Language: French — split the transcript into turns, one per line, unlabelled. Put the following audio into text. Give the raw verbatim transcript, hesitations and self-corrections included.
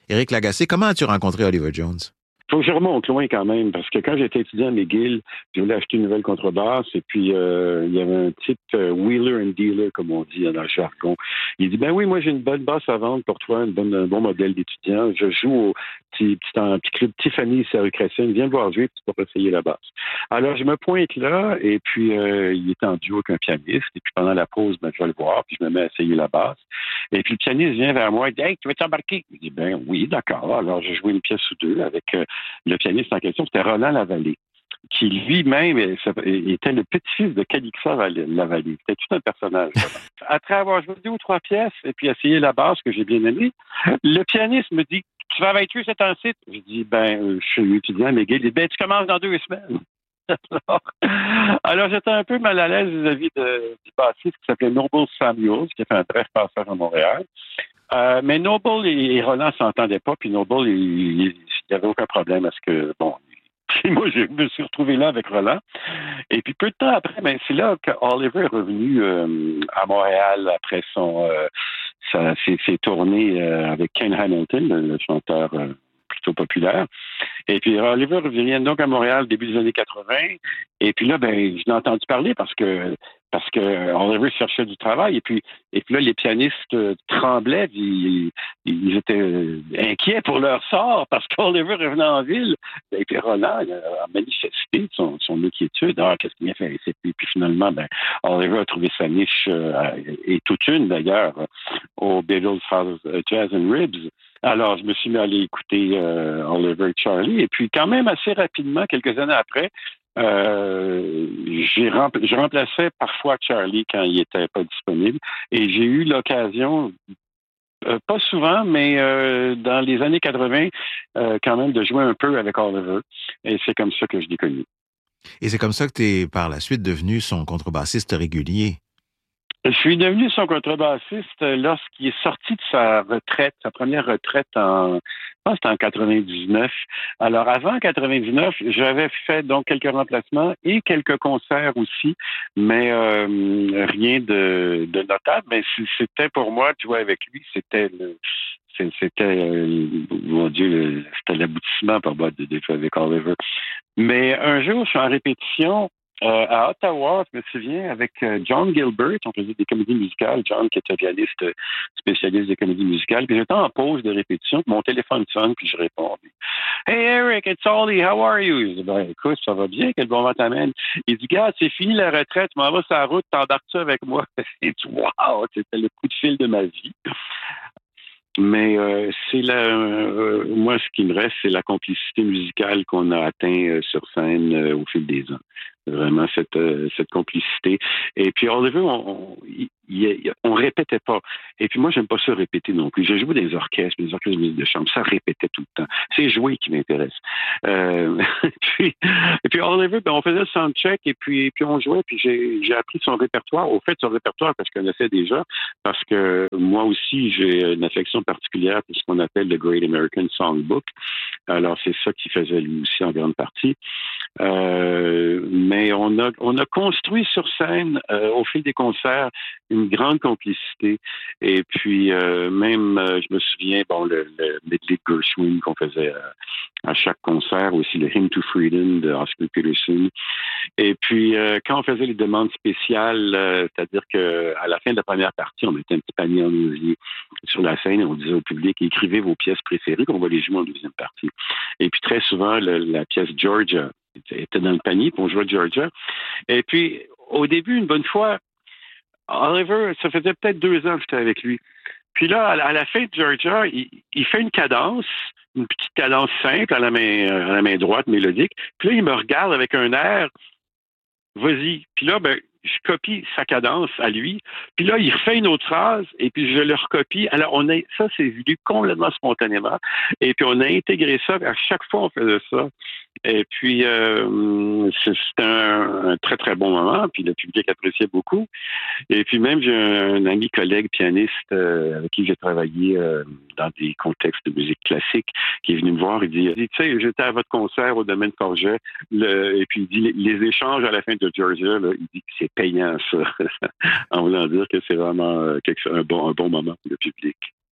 Éric Lagacé, comment as-tu rencontré Oliver Jones?
Faut que je remonte loin quand même, parce que quand j'étais étudiant à McGill, je voulais acheter une nouvelle contrebasse, et puis euh, il y avait un type euh, wheeler and dealer, comme on dit dans le jargon. Il dit, ben oui, moi j'ai une bonne basse à vendre pour toi, une bonne, un bon modèle d'étudiant. Je joue au petit, petit, petit club Tiffany ici à rue Crescine, viens me voir jouer, puis tu pourras essayer la basse. Alors je me pointe là, et puis euh, il est en duo avec un pianiste, et puis pendant la pause, ben, je vais le voir, puis je me mets à essayer la basse. Et puis le pianiste vient vers moi et dit, hey, tu veux t'embarquer? Je dis, ben oui, d'accord. Alors j'ai joué une pièce ou deux avec euh, le pianiste en question, c'était Roland Lavallée, qui lui-même était le petit-fils de Calixa Lavallée. C'était tout un personnage. Après avoir joué deux ou trois pièces et puis essayé la basse que j'ai bien aimée, le pianiste me dit, tu vas avec eux, c'est un site? Je dis, ben, je suis étudiant à McGill. Il dit, ben, tu commences dans deux semaines. Alors, alors, j'étais un peu mal à l'aise vis-à-vis de, du bassiste qui s'appelait Noble Samuels, qui a fait un bref passage à Montréal. Euh, mais Noble et, et Roland s'entendaient pas, puis Noble, il n'y avait aucun problème à ce que, bon, puis moi, je me suis retrouvé là avec Roland. Et puis peu de temps après, ben, c'est là qu'Oliver est revenu euh, à Montréal après son euh, sa, ses, ses tournées euh, avec Ken Hamilton, le, le chanteur euh, plutôt populaire. Et puis Oliver revient donc à Montréal début des années quatre-vingts. Et puis là, ben, je l'ai entendu parler parce que parce que Oliver cherchait du travail. Et puis, et puis là, les pianistes euh, tremblaient, ils, ils étaient euh, inquiets pour leur sort parce qu'Oliver revenait en ville. Et puis Roland a manifesté son, son inquiétude. Ah, qu'est-ce qu'il vient faire ici? Et puis finalement, ben, Oliver a trouvé sa niche, euh, et toute une d'ailleurs, au Beatles Jazz and Ribs. Alors, je me suis mis à aller écouter euh, Oliver Charlie. Et puis, quand même, assez rapidement, quelques années après, euh, j'ai rempl- je remplaçais parfois Charlie quand il n'était pas disponible. Et j'ai eu l'occasion, euh, pas souvent, mais euh, dans les années quatre-vingts, euh, quand même, de jouer un peu avec Oliver. Et c'est comme ça que je l'ai connu.
Et c'est comme ça que tu es par la suite devenu son contrebassiste régulier.
Je suis devenu son contrebassiste lorsqu'il est sorti de sa retraite, sa première retraite en, je pense que c'était en quatre-vingt-dix-neuf. Alors, avant quatre-vingt-dix-neuf, j'avais fait donc quelques remplacements et quelques concerts aussi, mais euh, rien de, de notable. Mais c'était pour moi, tu vois, avec lui, c'était le, c'était, euh, mon Dieu, c'était l'aboutissement pour moi de, de jouer avec Oliver. Mais un jour, je suis en répétition Euh, à Ottawa, je me souviens, avec euh, John Gilbert, on faisait des comédies musicales. John, qui était pianiste euh, spécialiste des comédies musicales. Puis j'étais en pause de répétition, puis mon téléphone sonne, puis je réponds. Hey Eric, it's Ollie, how are you? Je dis, ben écoute, ça va bien, quel bon vent t'amène. Il dit, gars, c'est fini la retraite, tu m'en vas sur la route, t'embarques-tu avec moi? Et tu wow, c'était le coup de fil de ma vie. Mais euh, c'est la, euh, moi, ce qui me reste, c'est la complicité musicale qu'on a atteint euh, sur scène euh, au fil des ans. Vraiment cette euh, cette complicité. Et puis Oliver, on, on, il, il, on répétait pas. Et puis moi, j'aime pas ça répéter non plus. J'ai joué dans des orchestres, des orchestres de musique de chambre, ça répétait tout le temps. C'est jouer qui m'intéresse. Euh, puis, et puis Oliver, ben, on faisait le soundcheck et puis puis on jouait. Puis j'ai j'ai appris son répertoire. Au fait, son répertoire parce que je connaissais déjà, parce que moi aussi j'ai une affection particulière pour ce qu'on appelle le Great American Songbook. Alors c'est ça qu'il faisait lui aussi en grande partie. Euh, mais on a on a construit sur scène euh, au fil des concerts une grande complicité. Et puis euh, même euh, je me souviens bon le, le medley de Gershwin qu'on faisait euh, à chaque concert, aussi le Hymn to Freedom de Oscar Peterson. Et puis euh, quand on faisait les demandes spéciales, euh, c'est-à-dire que à la fin de la première partie, on mettait un petit panier en osier sur la scène et on disait au public écrivez vos pièces préférées qu'on va les jouer en deuxième partie. Et puis très souvent le, la pièce Georgia était dans le panier pour jouer Georgia. Et puis, au début, une bonne fois, Oliver, ça faisait peut-être deux ans que j'étais avec lui. Puis là, à la fin de Georgia, il, il fait une cadence, une petite cadence simple à la main, à la main droite, mélodique. Puis là, il me regarde avec un air, vas-y. Puis là, ben, je copie sa cadence à lui. Puis là, il refait une autre phrase et puis je le recopie. Alors, on a, ça, c'est venu complètement spontanément. Et puis, on a intégré ça. À chaque fois, on faisait ça. Et puis, euh, c'était un, un très, très bon moment. Puis, le public appréciait beaucoup. Et puis, même, j'ai un, un ami collègue pianiste euh, avec qui j'ai travaillé euh, dans des contextes de musique classique qui est venu me voir. Il dit, il dit tu sais, j'étais à votre concert au domaine Forget. Le, et puis, il dit, les, les échanges à la fin de Georgia, là, il dit que c'est payant, ça. En voulant dire que c'est vraiment euh, quelque chose, un, bon, un bon moment pour le public.